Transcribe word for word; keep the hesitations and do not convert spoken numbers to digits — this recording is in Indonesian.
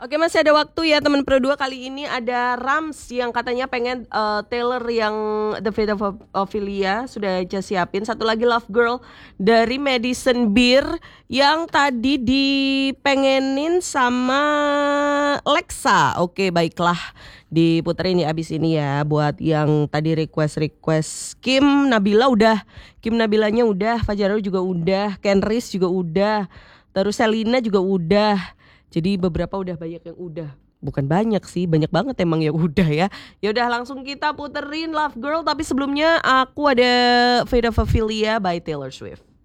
Oke, masih ada waktu ya teman Pro dua. Kali ini ada Rams yang katanya pengen uh, Taylor yang The Fate of Ophelia sudah aja siapin. Satu lagi Love Girl dari Madison Beer yang tadi dipengenin sama Lexa. Oke, baiklah, diputerin ya abis ini ya. Buat yang tadi request-request Kim Nabila udah, Kim Nabilanya udah, Fajarul juga udah, Kenris juga udah, terus Selina juga udah. Jadi beberapa udah banyak yang udah. Bukan banyak sih, banyak banget emang yang udah ya. Ya udah langsung kita puterin Love Girl, tapi sebelumnya aku ada Fate of Ophelia by Taylor Swift.